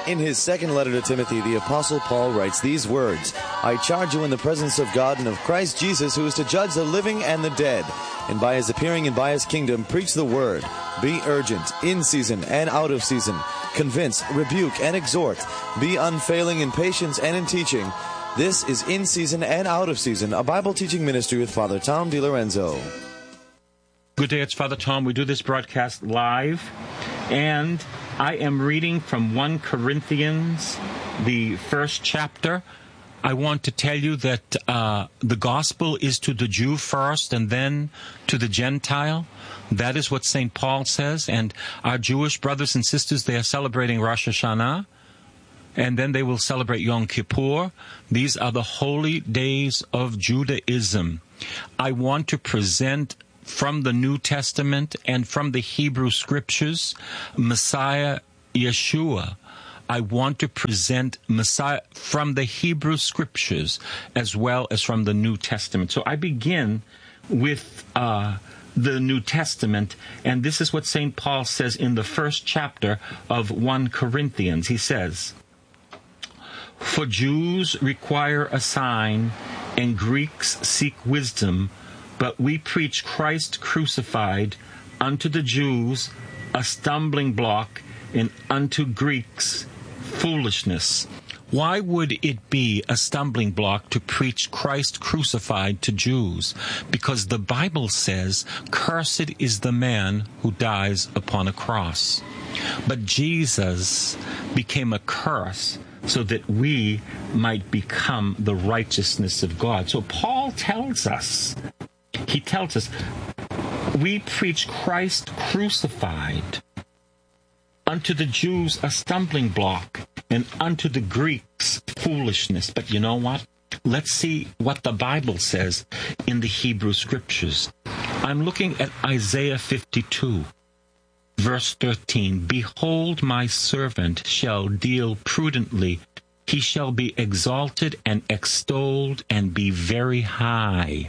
In his second letter to Timothy, the Apostle Paul writes these words, I charge you in the presence of God and of Christ Jesus, who is to judge the living and the dead, and by his appearing and by his kingdom, preach the word. Be urgent, in season and out of season. Convince, rebuke, and exhort. Be unfailing in patience and in teaching. This is In Season and Out of Season, a Bible teaching ministry with Father Tom DiLorenzo. Good day, it's Father Tom. We do this broadcast live, and I am reading from 1 Corinthians, the first chapter. I want to tell you that the gospel is to the Jew first and then to the Gentile. That is what St. Paul says. And our Jewish brothers and sisters, they are celebrating Rosh Hashanah, and then they will celebrate Yom Kippur. These are the holy days of Judaism. I want to present from the New Testament and from the Hebrew Scriptures, Messiah Yeshua. I want to present Messiah from the Hebrew Scriptures as well as from the New Testament. So I begin with the New Testament, and this is what St. Paul says in the first chapter of 1 Corinthians. He says, For Jews require a sign, and Greeks seek wisdom, but we preach Christ crucified, unto the Jews a stumbling block, and unto Greeks foolishness. Why would it be a stumbling block to preach Christ crucified to Jews? Because the Bible says, Cursed is the man who dies upon a cross. But Jesus became a curse so that we might become the righteousness of God. So Paul tells us, we preach Christ crucified, unto the Jews a stumbling block, and unto the Greeks foolishness. But you know what? Let's see what the Bible says in the Hebrew Scriptures. I'm looking at Isaiah 52, verse 13. Behold, my servant shall deal prudently. He shall be exalted and extolled and be very high.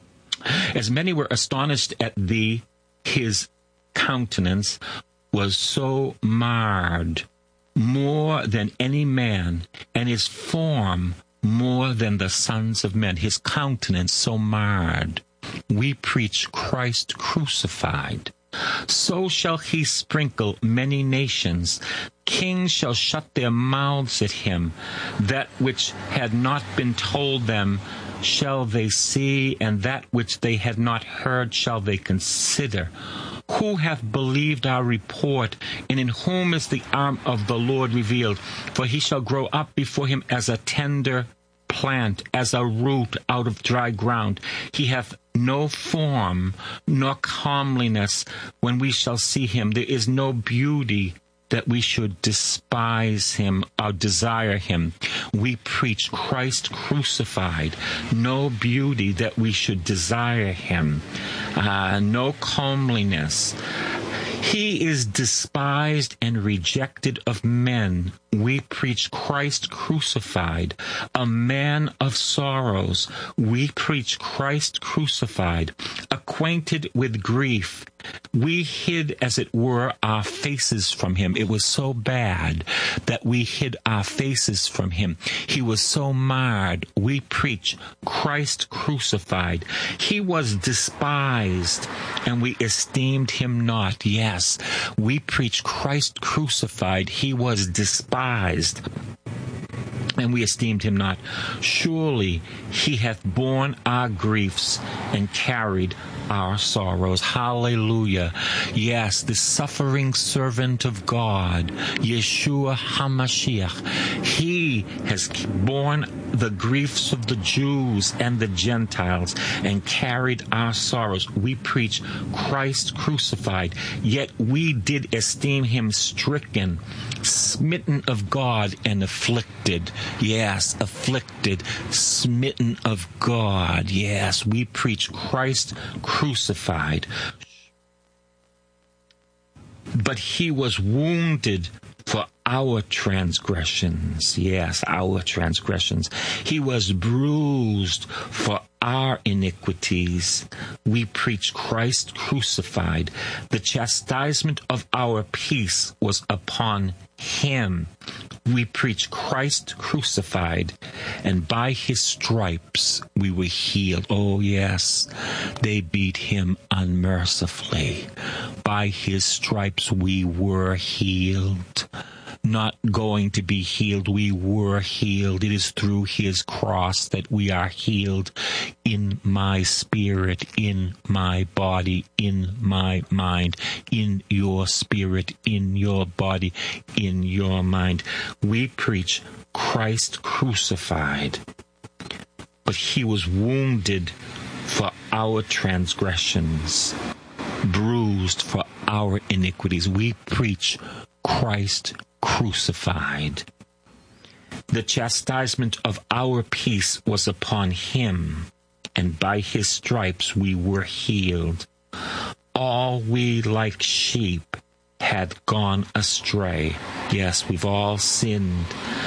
As many were astonished at thee, his countenance was so marred, more than any man, and his form more than the sons of men. His countenance so marred. We preach Christ crucified. So shall he sprinkle many nations. Kings shall shut their mouths at him. That which had not been told them shall they see, and that which they had not heard shall they consider. Who hath believed our report, and in whom is the arm of the Lord revealed? For he shall grow up before him as a tender plant, as a root out of dry ground. He hath no form nor comeliness when we shall see him. There is no beauty that we should despise him or desire him. We preach Christ crucified. No beauty that we should desire him. No comeliness. He is despised and rejected of men. We preach Christ crucified, a man of sorrows. We preach Christ crucified, acquainted with grief. We hid, as it were, our faces from him. It was so bad that we hid our faces from him. He was so marred. We preach Christ crucified. He was despised, and we esteemed him not. Yes, we preach Christ crucified. He was despised, and we esteemed him not. Surely he hath borne our griefs and carried our sorrows. Hallelujah. Yes, the suffering servant of God, Yeshua HaMashiach, he has borne the griefs of the Jews and the Gentiles and carried our sorrows. We preach Christ crucified, yet we did esteem him stricken, smitten of God, and afflicted. Yes, afflicted, smitten of God. Yes, we preach Christ crucified. But he was wounded for our transgressions. Yes, our transgressions. He was bruised for our iniquities. We preach Christ crucified. The chastisement of our peace was upon him. We preach Christ crucified, and by his stripes we were healed. Oh, yes, they beat him unmercifully. By his stripes we were healed. Not going to be healed, we were healed. It is through his cross that we are healed in my spirit, in my body, in my mind, in your spirit, in your body, in your mind. We preach Christ crucified, but he was wounded for our transgressions, bruised for our iniquities. We preach Christ crucified. The chastisement of our peace was upon him, and by his stripes we were healed. All we like sheep had gone astray. Yes, we've all sinned.